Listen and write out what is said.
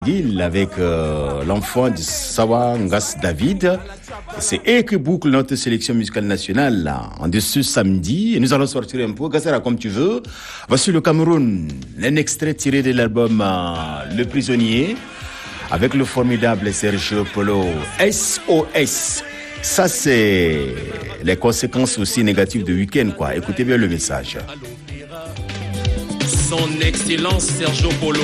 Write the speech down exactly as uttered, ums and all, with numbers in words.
Guil avec euh, l'enfant de Sawa Ngas David. C'est eux qui bouclent notre sélection musicale nationale là, en dessous samedi. Et nous allons sortir un peu, Gassera comme tu veux. Voici le Cameroun, un extrait tiré de l'album euh, Le Prisonnier avec le formidable Sergio Polo. S O S. Ça, c'est les conséquences aussi négatives du week-end, quoi. Écoutez bien le message. Son Excellence Sergio Polo.